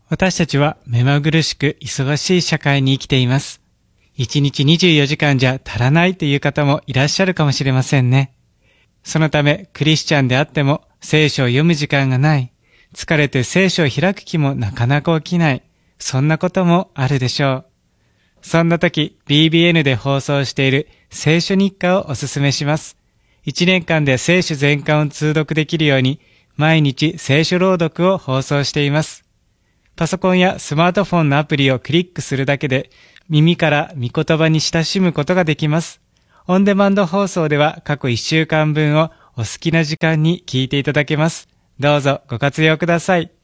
私たちは目まぐるしく忙しい社会に生きています。1日24時間じゃ足らないという方もいらっしゃるかもしれませんね。そのためクリスチャンであっても聖書を読む時間がない、疲れて聖書を開く気もなかなか起きない、そんなこともあるでしょう。そんな時 BBN で放送している聖書日課をおすすめします。1年間で聖書全巻を通読できるように毎日聖書朗読を放送しています。パソコンやスマートフォンのアプリをクリックするだけで耳から御言葉に親しむことができます。オンデマンド放送では過去1週間分をお好きな時間に聞いていただけます。どうぞご活用ください。